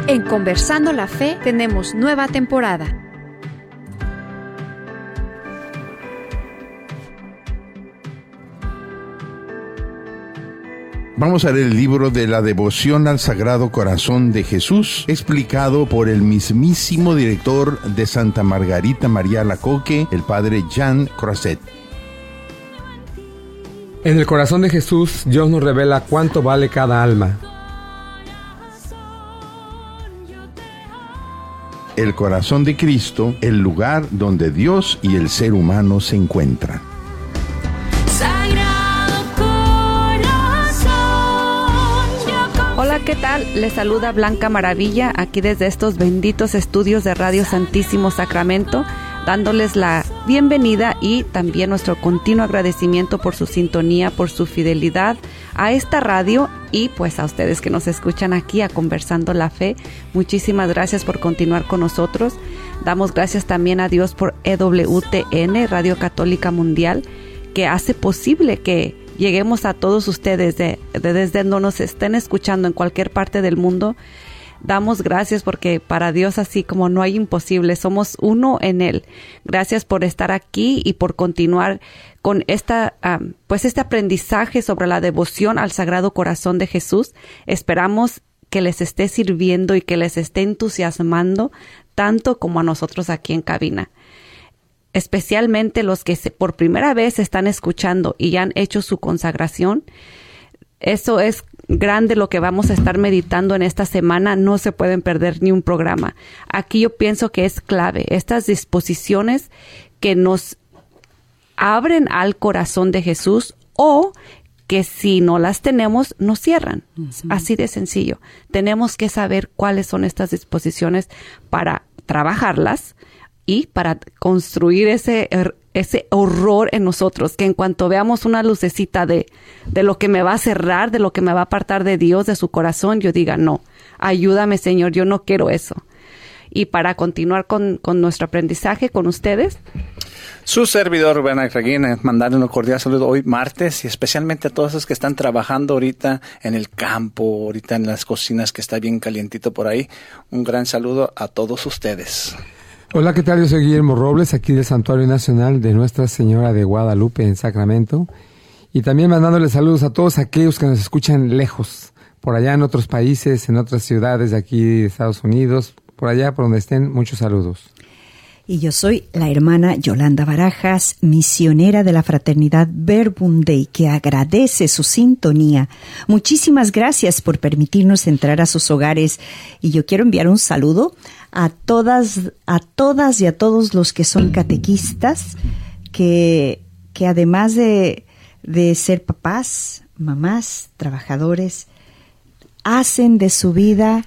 En Conversando la Fe tenemos nueva temporada. Vamos a leer el libro de la devoción al Sagrado Corazón de Jesús, explicado por el mismísimo director de Santa Margarita María Alacoque, el padre Jean Croiset. En el corazón de Jesús, Dios nos revela cuánto vale cada alma. El corazón de Cristo, el lugar donde Dios y el ser humano se encuentran. Hola, ¿qué tal? Les saluda Blanca Maravilla, aquí desde estos benditos estudios de Radio Santísimo Sacramento, dándoles la bienvenida y también nuestro continuo agradecimiento por su sintonía, por su fidelidad a esta radio y pues a ustedes que nos escuchan aquí a Conversando la Fe. Muchísimas gracias por continuar con nosotros. Damos gracias también a Dios por EWTN, Radio Católica Mundial, que hace posible que lleguemos a todos ustedes desde donde nos estén escuchando en cualquier parte del mundo. Damos gracias porque para Dios así como no hay imposible, somos uno en Él. Gracias por estar aquí y por continuar con este aprendizaje sobre la devoción al Sagrado Corazón de Jesús. Esperamos que les esté sirviendo y que les esté entusiasmando tanto como a nosotros aquí en cabina. Especialmente los que por primera vez están escuchando y ya han hecho su consagración. Eso es grande lo que vamos a estar meditando en esta semana. No se pueden perder ni un programa. Aquí yo pienso que es clave estas disposiciones que nos abren al corazón de Jesús o que si no las tenemos, nos cierran. Uh-huh. Así de sencillo. Tenemos que saber cuáles son estas disposiciones para trabajarlas y para construir ese horror en nosotros, que en cuanto veamos una lucecita de lo que me va a cerrar, de lo que me va a apartar de Dios, de su corazón, yo diga, no, ayúdame Señor, yo no quiero eso. Y para continuar con nuestro aprendizaje con ustedes, su servidor Rubén Agraguín, mandarle un cordial saludo hoy martes y especialmente a todos los que están trabajando ahorita en el campo, ahorita en las cocinas que está bien calientito por ahí. Un gran saludo a todos ustedes. Hola, ¿qué tal? Yo soy Guillermo Robles, aquí del Santuario Nacional de Nuestra Señora de Guadalupe en Sacramento. Y también mandándoles saludos a todos aquellos que nos escuchan lejos, por allá en otros países, en otras ciudades de aquí de Estados Unidos, por allá, por donde estén, muchos saludos. Y yo soy la hermana Yolanda Barajas, misionera de la Fraternidad Verbum Dei, que agradece su sintonía. Muchísimas gracias por permitirnos entrar a sus hogares. Y yo quiero enviar un saludo a todas y a todos los que son catequistas, que además de ser papás, mamás, trabajadores, hacen en su vida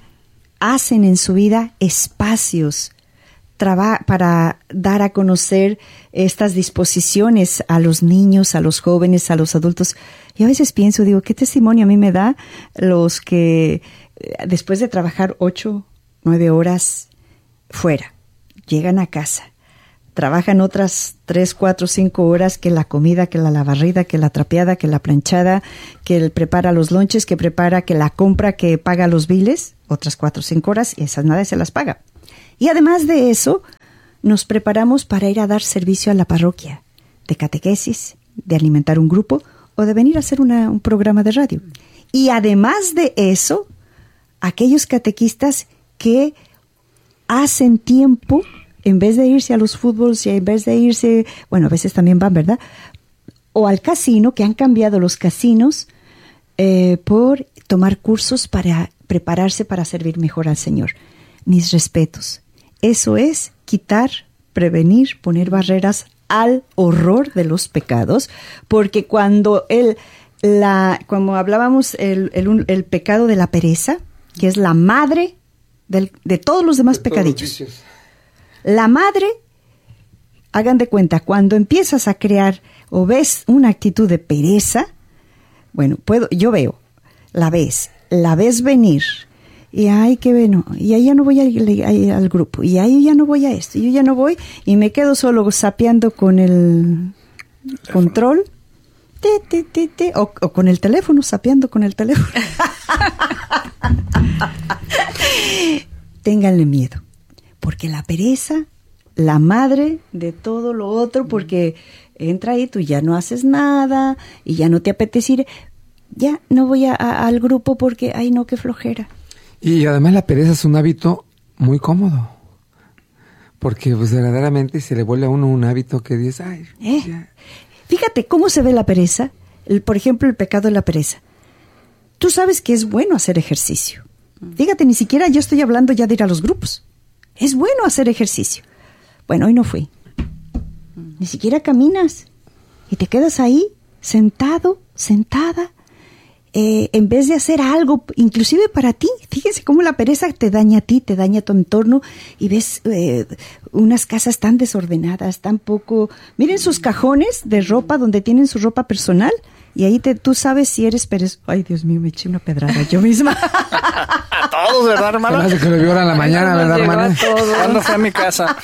espacios para dar a conocer estas disposiciones a los niños, a los jóvenes, a los adultos. Y a veces pienso, digo, ¿qué testimonio a mí me da los que después de trabajar 8, 9 horas fuera, llegan a casa, trabajan otras 3, 4, 5 horas, que la comida, que la barrida, que la trapeada, que la planchada, que él prepara los lonches, que la compra, que paga los biles, otras 4, 5 horas, y esas nadie se las paga. Y además de eso, nos preparamos para ir a dar servicio a la parroquia, de catequesis, de alimentar un grupo o de venir a hacer un programa de radio. Y además de eso, aquellos catequistas que hacen tiempo, en vez de irse a los fútbols y en vez de irse, bueno, a veces también van, ¿verdad? O al casino, que han cambiado los casinos por tomar cursos para prepararse para servir mejor al Señor. Mis respetos. Eso es quitar, prevenir, poner barreras al horror de los pecados, porque cuando como hablábamos, el pecado de la pereza, que es la madre de todos los demás pecadillos. La madre, hagan de cuenta, cuando empiezas a crear o ves una actitud de pereza, bueno, yo veo, la ves venir. Y ay, qué bueno, y ahí ya no voy al grupo, y ahí ya no voy a esto, y yo ya no voy, y me quedo solo zapeando con el control, o con el teléfono, zapeando con el teléfono. ténganle miedo, porque la pereza, la madre de todo lo otro, porque entra ahí, tú ya no haces nada y ya no te apetece ir, ya no voy al grupo porque, ay no, qué flojera. Y además la pereza es un hábito muy cómodo, porque pues verdaderamente se le vuelve a uno un hábito que dices, ay, ya. Fíjate cómo se ve la pereza, por ejemplo, el pecado de la pereza. Tú sabes que es bueno hacer ejercicio. Fíjate, ni siquiera yo estoy hablando ya de ir a los grupos. Es bueno hacer ejercicio. Bueno, hoy no fui. Ni siquiera caminas y te quedas ahí sentado, sentada, en vez de hacer algo, inclusive para ti. Fíjense cómo la pereza te daña a ti, te daña a tu entorno, y ves unas casas tan desordenadas, tan poco... Miren sus cajones de ropa donde tienen su ropa personal, y ahí tú sabes si eres perezoso. Ay, Dios mío, me eché una pedrada yo misma. A todos, ¿verdad, hermano? Se me hace que lo vio ahora en la mañana, ¿verdad, hermana? ¿Cuándo fue a mi casa?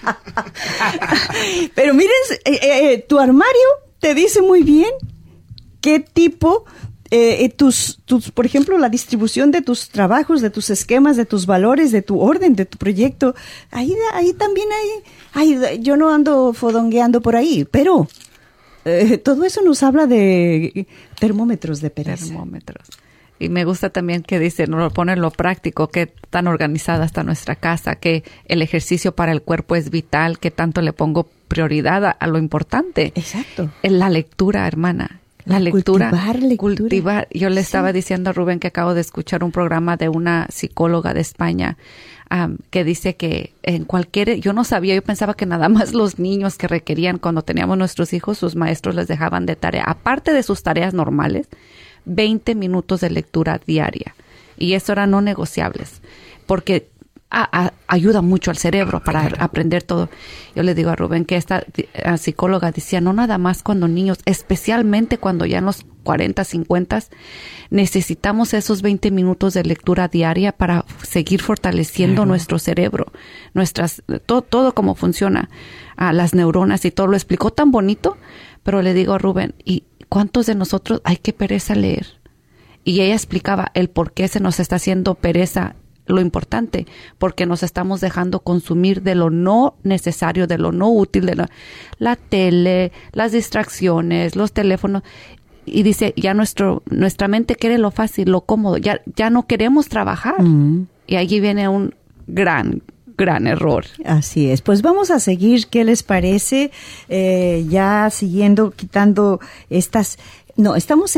Pero miren, tu armario te dice muy bien qué tipo... por ejemplo, la distribución de tus trabajos, de tus esquemas, de tus valores, de tu orden, de tu proyecto. Ahí también yo no ando fodongueando por ahí, pero todo eso nos habla de termómetros de pereza. Termómetros. Y me gusta también que dice, nos lo pone en lo práctico, que tan organizada está nuestra casa, que el ejercicio para el cuerpo es vital, que tanto le pongo prioridad a lo importante. Exacto. En la lectura, hermana. La lectura. Cultivar. Yo le estaba diciendo a Rubén que acabo de escuchar un programa de una psicóloga de España que dice que yo no sabía, yo pensaba que nada más los niños que requerían cuando teníamos nuestros hijos, sus maestros les dejaban de tarea, aparte de sus tareas normales, 20 minutos de lectura diaria. Y eso eran no negociables, porque ayuda mucho al cerebro para aprender todo. Yo le digo a Rubén que esta psicóloga decía, no nada más cuando niños, especialmente cuando ya en los 40, 50, necesitamos esos 20 minutos de lectura diaria para seguir fortaleciendo nuestro cerebro, todo cómo funciona, las neuronas y todo. Lo explicó tan bonito, pero le digo a Rubén, ¿y cuántos de nosotros hay que pereza leer? Y ella explicaba el por qué se nos está haciendo pereza. Lo importante, porque nos estamos dejando consumir de lo no necesario, de lo no útil, de la tele, las distracciones, los teléfonos. Y dice, ya nuestra mente quiere lo fácil, lo cómodo, ya no queremos trabajar. Y allí viene un gran error. Así es. Pues vamos a seguir. ¿Qué les parece? Ya siguiendo, quitando estas... No, estamos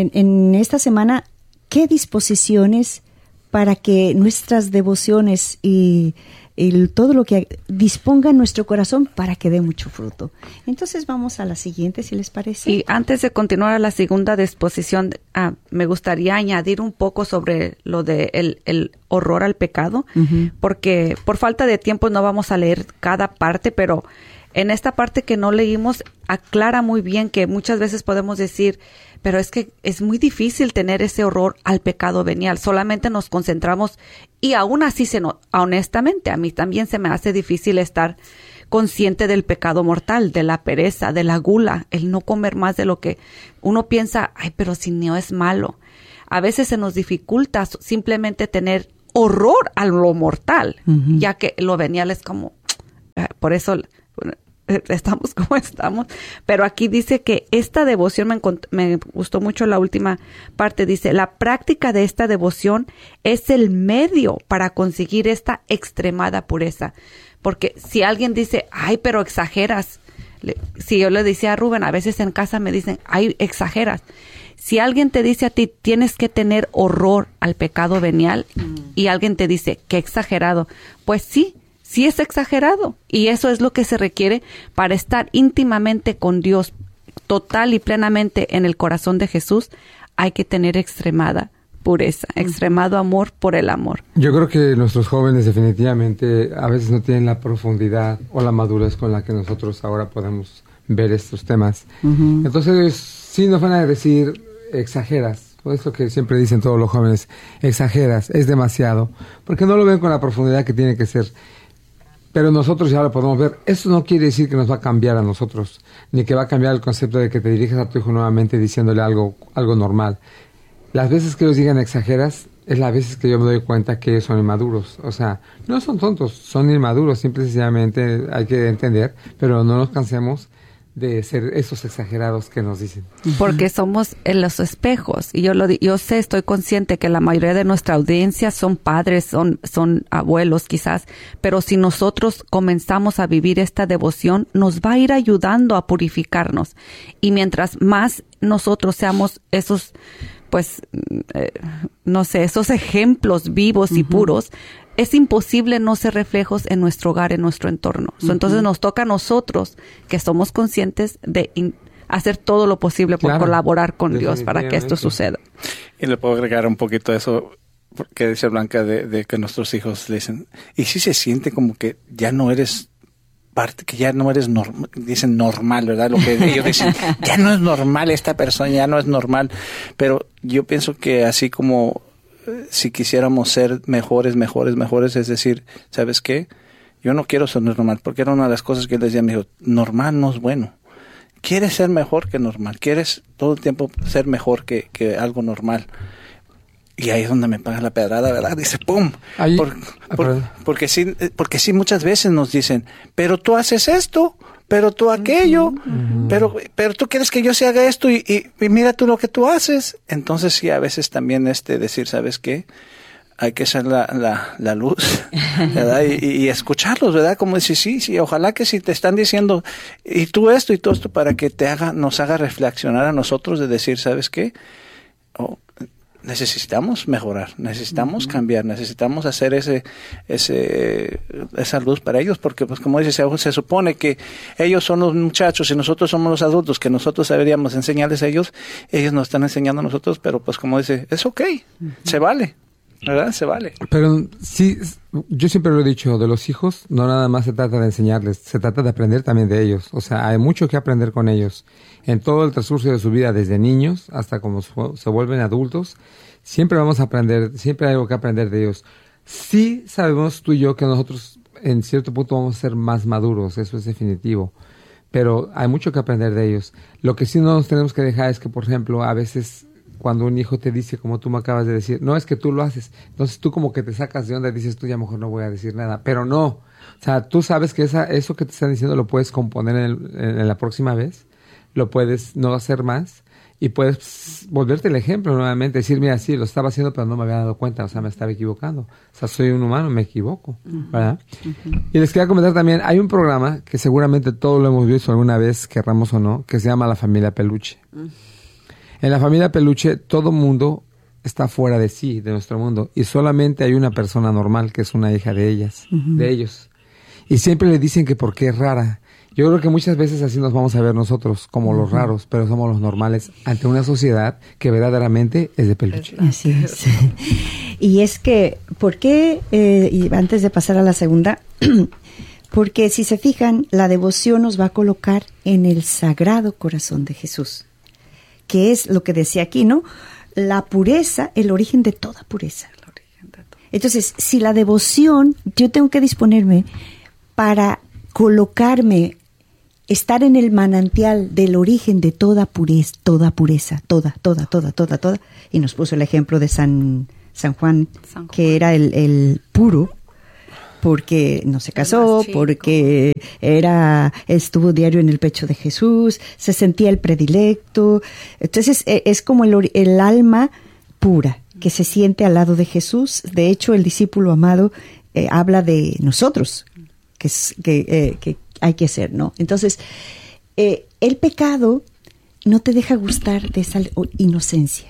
en esta semana. ¿Qué disposiciones para que nuestras devociones y todo lo que disponga en nuestro corazón para que dé mucho fruto? Entonces vamos a la siguiente, si les parece. Y antes de continuar a la segunda disposición, me gustaría añadir un poco sobre lo de el horror al pecado, porque por falta de tiempo no vamos a leer cada parte, pero en esta parte que no leímos aclara muy bien que muchas veces podemos decir, pero es que es muy difícil tener ese horror al pecado venial. Solamente nos concentramos y aún así, honestamente, a mí también se me hace difícil estar consciente del pecado mortal, de la pereza, de la gula, el no comer más de lo que uno piensa, ay, pero si no es malo. A veces se nos dificulta simplemente tener horror a lo mortal, ya que lo venial es como, por eso estamos como estamos. Pero aquí dice que esta devoción, me gustó mucho la última parte, dice, la práctica de esta devoción es el medio para conseguir esta extremada pureza. Porque si alguien dice, ay, pero exageras, si yo le decía a Rubén, a veces en casa me dicen, ay, exageras. Si alguien te dice a ti, tienes que tener horror al pecado venial, y alguien te dice, qué exagerado, pues sí es exagerado. Y eso es lo que se requiere para estar íntimamente con Dios, total y plenamente en el corazón de Jesús. Hay que tener extremada pureza, extremado amor por el amor. Yo creo que nuestros jóvenes definitivamente a veces no tienen la profundidad o la madurez con la que nosotros ahora podemos ver estos temas. Entonces, sí nos van a decir, exageras. Es lo que siempre dicen todos los jóvenes, exageras, es demasiado, porque no lo ven con la profundidad que tiene que ser. Pero nosotros ya lo podemos ver. Eso no quiere decir que nos va a cambiar a nosotros, ni que va a cambiar el concepto de que te diriges a tu hijo nuevamente diciéndole algo normal. Las veces que ellos digan exageras, es las veces que yo me doy cuenta que ellos son inmaduros. O sea, no son tontos, son inmaduros, simple y sencillamente hay que entender, pero no nos cansemos de ser esos exagerados que nos dicen. Porque somos en los espejos. Y yo sé, estoy consciente que la mayoría de nuestra audiencia son padres, son abuelos quizás, pero si nosotros comenzamos a vivir esta devoción, nos va a ir ayudando a purificarnos. Y mientras más nosotros seamos esos, pues, esos ejemplos vivos y puros, es imposible no ser reflejos en nuestro hogar, en nuestro entorno. Entonces nos toca a nosotros, que somos conscientes de hacer todo lo posible por colaborar con Dios para que esto suceda. Y le puedo agregar un poquito a eso, porque dice Blanca, de que nuestros hijos le dicen, y sí se siente como que ya no eres parte, que ya no eres normal, dicen normal, ¿verdad? Lo que ellos dicen, ya no es normal esta persona, ya no es normal. Pero yo pienso que así como si quisiéramos ser mejores, es decir, ¿sabes qué? Yo no quiero ser normal, porque era una de las cosas que él decía, me dijo, normal no es bueno. Quieres ser mejor que normal, quieres todo el tiempo ser mejor que algo normal. Y ahí es donde me paga la pedrada, ¿verdad? Dice, ¡pum! Porque sí muchas veces nos dicen, pero tú haces esto, pero tú aquello, pero tú quieres que yo se haga esto y mira tú lo que tú haces. Entonces sí, a veces también decir, ¿sabes qué? Hay que ser la luz, ¿verdad? Y escucharlos, ¿verdad? Como decir, sí, ojalá que si te están diciendo, y tú esto y todo esto, para que nos haga reflexionar a nosotros de decir, ¿sabes qué? Necesitamos mejorar, necesitamos cambiar, necesitamos hacer esa luz para ellos, porque pues como dice, se supone que ellos son los muchachos y nosotros somos los adultos, que nosotros deberíamos enseñarles a ellos nos están enseñando a nosotros, pero pues como dice, es okay, se vale, ¿verdad? Se vale. Pero sí, yo siempre lo he dicho, de los hijos no nada más se trata de enseñarles, se trata de aprender también de ellos. O sea, hay mucho que aprender con ellos. En todo el transcurso de su vida, desde niños hasta como se vuelven adultos, siempre vamos a aprender, siempre hay algo que aprender de ellos. Sí sabemos tú y yo que nosotros en cierto punto vamos a ser más maduros, eso es definitivo. Pero hay mucho que aprender de ellos. Lo que sí no nos tenemos que dejar es que, por ejemplo, a veces cuando un hijo te dice, como tú me acabas de decir, no, es que tú lo haces. Entonces tú como que te sacas de onda y dices, tú ya mejor no voy a decir nada. Pero no. O sea, tú sabes que eso que te están diciendo lo puedes componer en la próxima vez. Lo puedes no hacer más. Y puedes volverte el ejemplo nuevamente. Decir, mira, sí, lo estaba haciendo, pero no me había dado cuenta. O sea, me estaba equivocando. O sea, soy un humano, me equivoco. ¿Verdad? Y les quería comentar también, hay un programa que seguramente todos lo hemos visto alguna vez, querramos o no, que se llama La Familia Peluche. En La Familia Peluche, todo mundo está fuera de sí, de nuestro mundo, y solamente hay una persona normal, que es una hija de ellos. Y siempre le dicen que porque es rara. Yo creo que muchas veces así nos vamos a ver nosotros, como los raros, pero somos los normales, ante una sociedad que verdaderamente es de peluche. Así es. Y es que, ¿por qué? Y antes de pasar a la segunda, porque si se fijan, la devoción nos va a colocar en el Sagrado Corazón de Jesús, que es lo que decía aquí, ¿no? La pureza, el origen de toda pureza. Entonces, si la devoción, yo tengo que disponerme para colocarme, estar en el manantial del origen de toda pureza, toda, y nos puso el ejemplo de San Juan, que era el puro, porque no se casó, porque estuvo diario en el pecho de Jesús, se sentía el predilecto. Entonces es como el alma pura que se siente al lado de Jesús. De hecho, el discípulo amado habla de nosotros, que hay que ser, ¿no? Entonces, el pecado no te deja gustar de esa inocencia.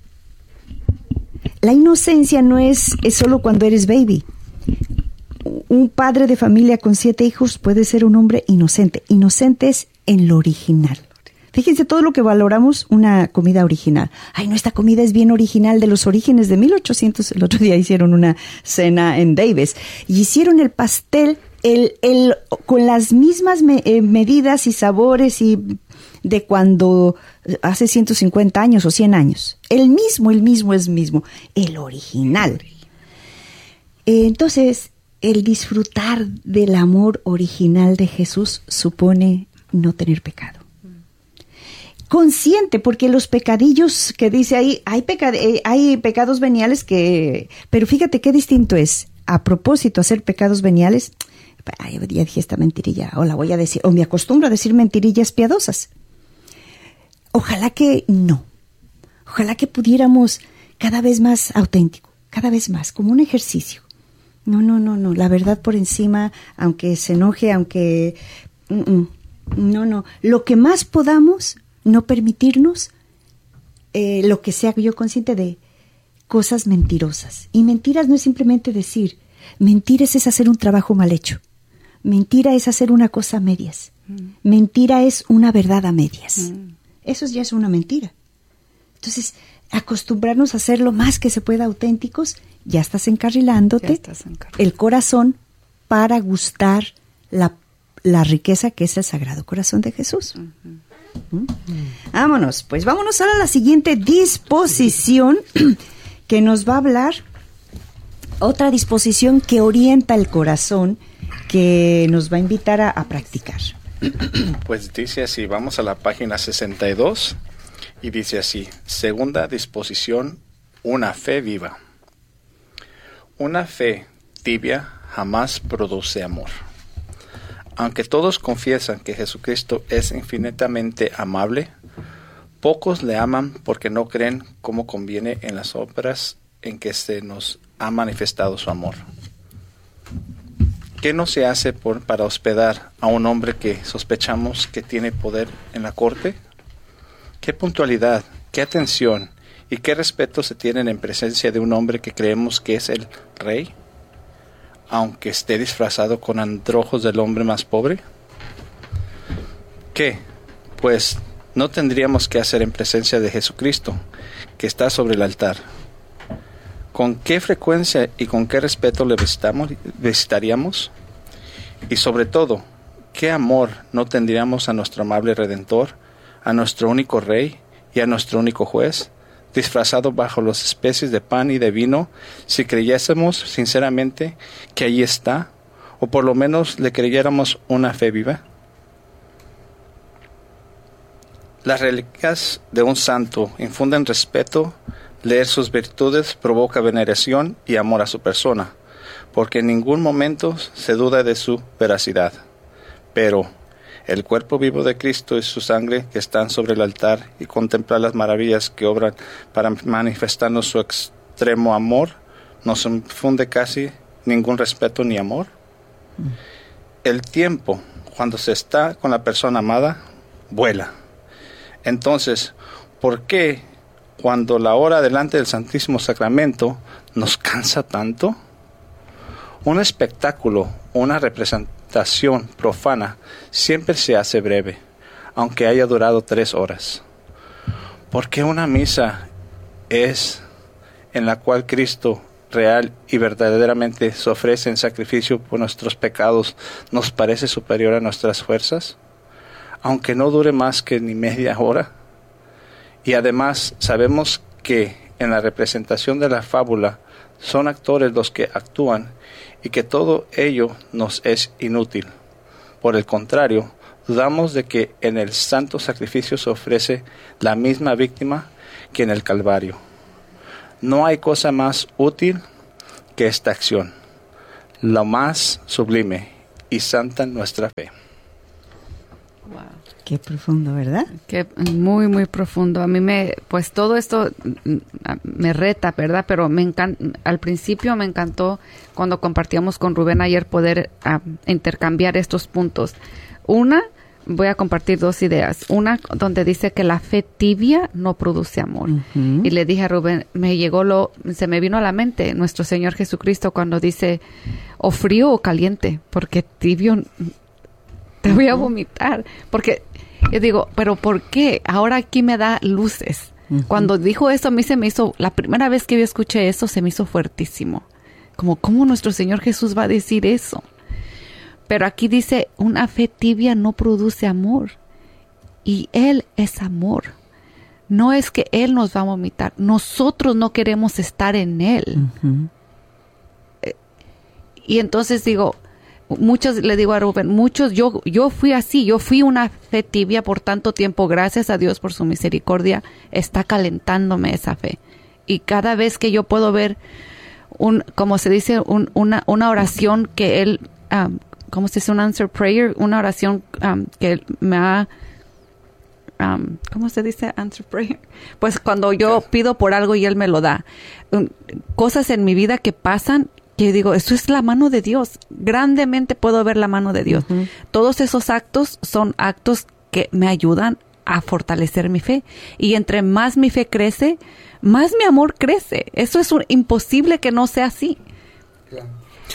La inocencia no es solo cuando eres baby. Un padre de familia con 7 hijos puede ser un hombre inocente. Inocente es en lo original. Fíjense todo lo que valoramos una comida original. Ay, no, esta comida es bien original, de los orígenes de 1800. El otro día hicieron una cena en Davis y hicieron el pastel con las mismas medidas y sabores y de cuando hace 150 años o 100 años. El mismo, el original. Entonces, el disfrutar del amor original de Jesús supone no tener pecado. consciente, porque los pecadillos que dice ahí, hay pecados veniales pero fíjate qué distinto es. A propósito, hacer pecados veniales, ya dije esta mentirilla, o la voy a decir, o me acostumbro a decir mentirillas piadosas. Ojalá que no. Ojalá que pudiéramos cada vez más auténtico, cada vez más, como un ejercicio. No, la verdad por encima, aunque se enoje, aunque... No. Lo que más podamos, no permitirnos lo que sea yo consciente de cosas mentirosas. Y mentiras no es simplemente decir, mentiras es hacer un trabajo mal hecho. Mentira es hacer una cosa a medias. Mentira es una verdad a medias. Eso ya es una mentira. Entonces, acostumbrarnos a ser lo más que se pueda auténticos, ya estás encarrilándote el corazón para gustar la riqueza que es el Sagrado Corazón de Jesús. Vámonos ahora a la siguiente disposición que nos va a hablar, otra disposición que orienta el corazón, que nos va a invitar a practicar. Pues dice así, vamos a la página 62 y dice así: segunda disposición, una fe viva. Una fe tibia jamás produce amor. Aunque todos confiesan que Jesucristo es infinitamente amable, pocos le aman porque no creen como conviene en las obras en que se nos ha manifestado su amor. ¿Qué no se hace para hospedar a un hombre que sospechamos que tiene poder en la corte? ¿Qué puntualidad, qué atención y qué respeto se tienen en presencia de un hombre que creemos que es el rey, aunque esté disfrazado con andrajos del hombre más pobre? ¿Qué? Pues no tendríamos que hacer en presencia de Jesucristo, que está sobre el altar. ¿Con qué frecuencia y con qué respeto le visitaríamos? Y sobre todo, ¿qué amor no tendríamos a nuestro amable Redentor, a nuestro único Rey y a nuestro único Juez, disfrazado bajo las especies de pan y de vino, si creyésemos sinceramente que allí está, o por lo menos le creyéramos una fe viva? Las reliquias de un santo infunden respeto. Leer sus virtudes provoca veneración y amor a su persona, porque en ningún momento se duda de su veracidad. Pero el cuerpo vivo de Cristo y su sangre que están sobre el altar, y contemplar las maravillas que obran para manifestarnos su extremo amor, no se infunde casi ningún respeto ni amor. El tiempo, cuando se está con la persona amada, vuela. Entonces, ¿por qué cuando la hora delante del Santísimo Sacramento nos cansa tanto? Un espectáculo, una representación profana siempre se hace breve, aunque haya durado 3 horas. ¿Por qué una misa es en la cual Cristo real y verdaderamente se ofrece en sacrificio por nuestros pecados nos parece superior a nuestras fuerzas, aunque no dure más que ni media hora? Y además sabemos que en la representación de la fábula son actores los que actúan y que todo ello nos es inútil. Por el contrario, dudamos de que en el santo sacrificio se ofrece la misma víctima que en el Calvario. No hay cosa más útil que esta acción, lo más sublime y santa nuestra fe. Wow. Qué profundo, ¿verdad? Muy, muy profundo. A mí pues todo esto me reta, ¿verdad? Pero al principio me encantó cuando compartíamos con Rubén ayer poder intercambiar estos puntos. Voy a compartir 2 ideas. Una donde dice que la fe tibia no produce amor. Uh-huh. Y le dije a Rubén, se me vino a la mente nuestro Señor Jesucristo cuando dice, o frío o caliente, porque tibio te voy a vomitar. Porque yo digo, ¿pero por qué? Ahora aquí me da luces. Uh-huh. Cuando dijo eso, a mí se me hizo, la primera vez que yo escuché eso, se me hizo fuertísimo. ¿Cómo nuestro Señor Jesús va a decir eso? Pero aquí dice, una fe tibia no produce amor. Y Él es amor. No es que Él nos va a vomitar. Nosotros no queremos estar en Él. Uh-huh. Y entonces digo, muchos, le digo a Rubén, yo fui así, yo fui una fe tibia por tanto tiempo. Gracias a Dios por su misericordia, está calentándome esa fe. Y cada vez que yo puedo ver como se dice, una oración que él, ¿cómo se dice? Un answer prayer, una oración que él me ha, ¿cómo se dice? Answer prayer. Pues cuando yo pido por algo y él me lo da. Cosas en mi vida que pasan, que yo digo, eso es la mano de Dios. Grandemente puedo ver la mano de Dios. Uh-huh. Todos esos actos son actos que me ayudan a fortalecer mi fe. Y entre más mi fe crece, más mi amor crece. Eso es imposible que no sea así. Claro.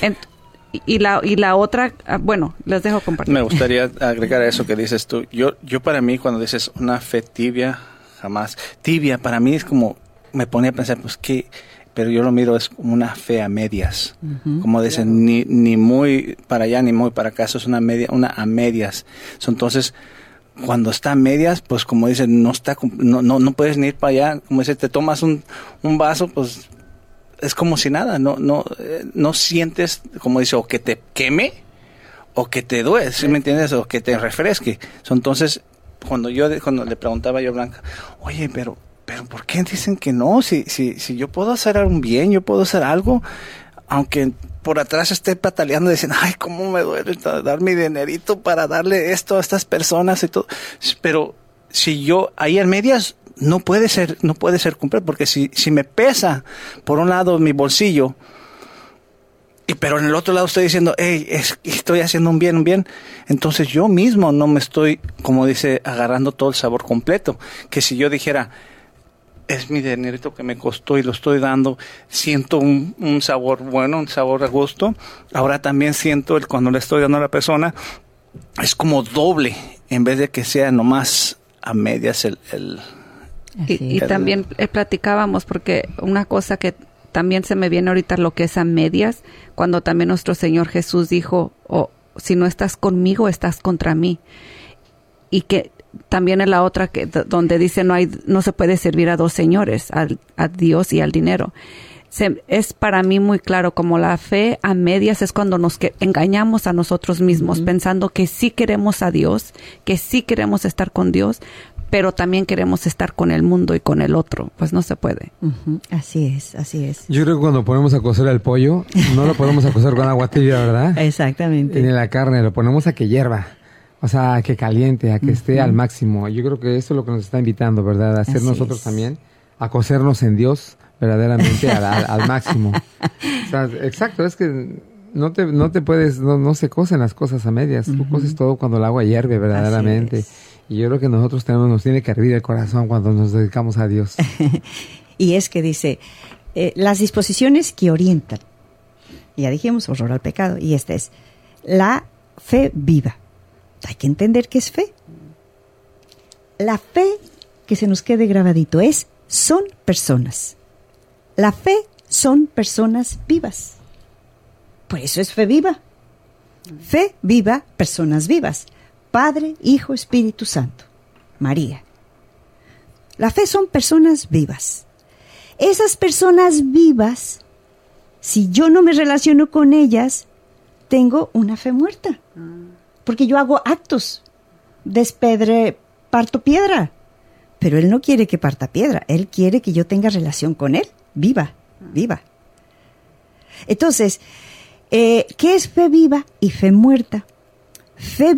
Y la otra, bueno, les dejo compartir. Me gustaría agregar a eso que dices tú. Yo para mí, cuando dices una fe tibia, jamás. Tibia para mí es como, me pone a pensar, pues qué, pero yo lo miro es como una fe a medias. Uh-huh. Como dicen, claro. ni muy para allá ni muy para acá, eso es una a medias. Entonces, cuando está a medias, pues como dicen, no puedes ni ir para allá. Como dice, te tomas un vaso, pues es como si nada, no sientes, como dice, o que te queme o que te duele, ¿sí me entiendes? O que te refresque. Entonces, cuando le preguntaba yo a Blanca, oye, pero ¿por qué dicen que no? Si yo puedo hacer un bien, yo puedo hacer algo, aunque por atrás esté pataleando y dicen, ay, cómo me duele dar mi dinerito para darle esto a estas personas y todo. Pero si yo ahí en medias, no puede ser cumplir, porque si me pesa por un lado mi bolsillo, pero en el otro lado estoy diciendo, hey, estoy haciendo un bien, entonces yo mismo no me estoy, como dice, agarrando todo el sabor completo. Que si yo dijera, es mi dinerito que me costó y lo estoy dando, siento un sabor bueno, un sabor a gusto. Ahora también siento cuando le estoy dando a la persona, es como doble, en vez de que sea nomás a medias Y también platicábamos, porque una cosa que también se me viene ahorita, lo que es a medias, cuando también nuestro Señor Jesús dijo, si no estás conmigo, estás contra mí. Y que también es la otra donde dice no se puede servir a dos señores, a Dios y al dinero. Es para mí muy claro, como la fe a medias es cuando nos engañamos a nosotros mismos, uh-huh, pensando que sí queremos a Dios, que sí queremos estar con Dios, pero también queremos estar con el mundo y con el otro. Pues no se puede. Uh-huh. Así es. Yo creo que cuando ponemos a cocer el pollo, no lo podemos a cocer con agua tibia, ¿verdad? Exactamente. Ni la carne, lo ponemos a que hierva. O sea, a que caliente, a que esté al máximo. Yo creo que eso es lo que nos está invitando, ¿verdad? A hacer así nosotros también, a cocernos en Dios verdaderamente al máximo. O sea, exacto, es que no te puedes, no se cocen las cosas a medias. Uh-huh. Tú coces todo cuando el agua hierve verdaderamente. Y yo creo que nosotros nos tiene que hervir el corazón cuando nos dedicamos a Dios. Y es que dice, las disposiciones que orientan, ya dijimos, horror al pecado, y esta es la fe viva. Hay que entender qué es fe. La fe, que se nos quede grabadito, son personas. La fe son personas vivas. Por eso es fe viva. Fe viva, personas vivas. Padre, Hijo, Espíritu Santo. María. La fe son personas vivas. Esas personas vivas, si yo no me relaciono con ellas, tengo una fe muerta. Porque yo hago actos. Parto piedra. Pero Él no quiere que parta piedra. Él quiere que yo tenga relación con Él. Viva. Entonces, ¿qué es fe viva y fe muerta? Fe